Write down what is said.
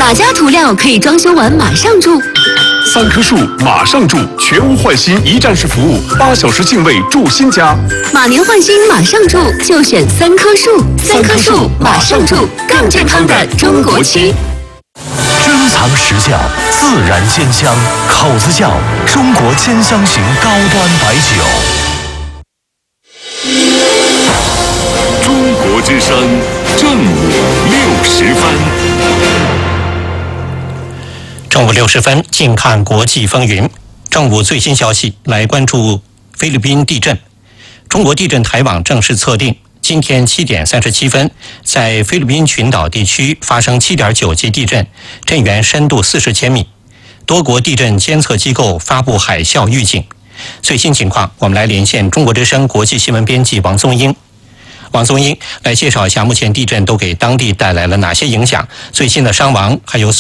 哪家涂料可以装修完马上住 ？3棵树马上住，全屋换新一站式服务，8小时净位住新家。 马年换新马上住，就选3棵树。3棵树马上住，更健康的中国区。 珍藏实窖，自然鲜香，口子窖，中国兼香型高端白酒。 中国之声正午60分。 正午60分，近看国际风云。正午最新消息，来关注菲律宾地震。中国地震台网正式测定，今天7点37分，在菲律宾群岛地区发生7.9级地震，震源深度40千米。多国地震监测机构发布海啸预警。最新情况，我们来连线中国之声国际新闻编辑王松英。王松英来介绍一下，目前地震都给当地带来了哪些影响？最新的伤亡还有